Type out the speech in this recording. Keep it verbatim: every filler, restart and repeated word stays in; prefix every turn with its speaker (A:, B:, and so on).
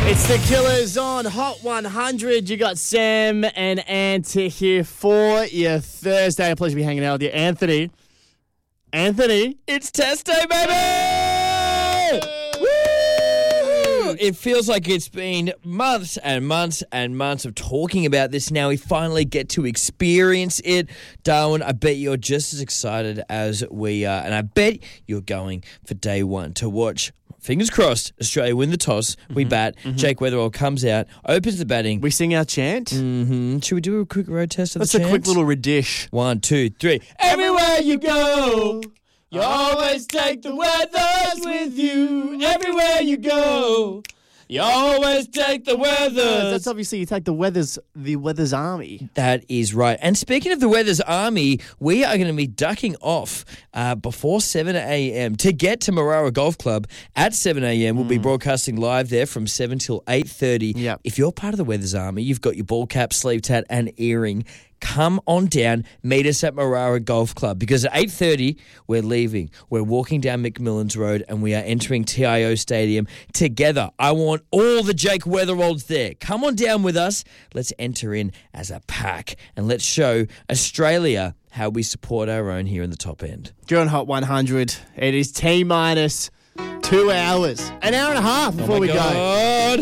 A: It's the Killers on Hot one hundred. You got Sam and Ant here for your Thursday. A pleasure to be hanging out with you. Anthony. Anthony.
B: It's test day, baby! Woo! It feels like it's been months and months and months of talking about this. Now we finally get to experience it. Darwin, I bet you're just as excited as we are. And I bet you're going for day one to watch, fingers crossed, Australia win the toss. We mm-hmm. bat. Mm-hmm. Jake Weatherall comes out, opens the batting.
A: We sing our chant.
B: Mm-hmm. Should we do a quick road test of
A: That's
B: the chant?
A: That's a quick little redish.
B: One, two, three. Everywhere you go, you always take the weathers with you. Everywhere you go, you always take the weathers.
A: That's obviously you take the weathers, the weathers army.
B: That is right. And speaking of the weathers army, we are going to be ducking off uh, before seven a.m. to get to Marara Golf Club at seven a.m. We'll mm. be broadcasting live there from seven till eight thirty.
A: Yep.
B: If you're part of the weathers army, you've got your ball cap, sleeve tat and earring. Come on down, meet us at Marara Golf Club because at eight thirty we're leaving. We're walking down McMillan's Road and we are entering T I O Stadium together. I want all the Jake Weatheralds there. Come on down with us. Let's enter in as a pack and let's show Australia how we support our own here in the top end.
A: During Hot one hundred, it is T minus two hours, an hour and a half before
B: oh my
A: we
B: God.
A: go.